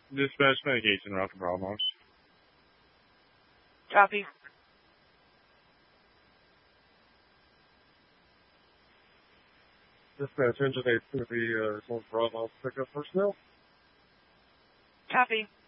Dispatch medication, Roger Bravo. Copy. Dispatch engine 8 to the Bravo pickup personnel. Copy.